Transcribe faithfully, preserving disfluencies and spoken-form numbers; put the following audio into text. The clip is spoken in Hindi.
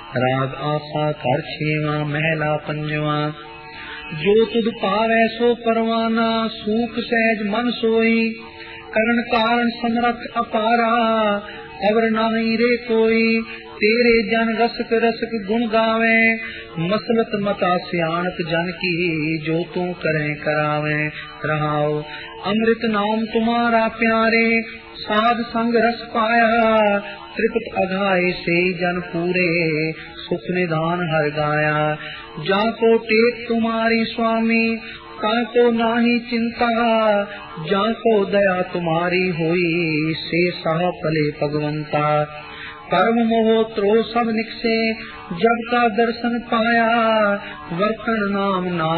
राग आसा कर छेवा महला पंजवा। जो तुद पावै सो परवाना सूख सहज मन सोई। करण कारण समरथ अपारा अवर नाही रे कोई। तेरे जन रसक रसक गुण गावे मसलत मता सियाणक जन की। जो तू करे करावे रहाओ अमृत नाम तुम्हारा प्यारे। साध संग रस पाया त्रिपत अघाए से जन पूरे। सुख निधान हर गाया जाको टेक तुम्हारी स्वामी। ताको नाही चिंता जाको दया तुम्हारी हुई। से सह पले भगवंता परम मोह त्रो सब निकसे। जब का दर्शन पाया वर्तन नाम ना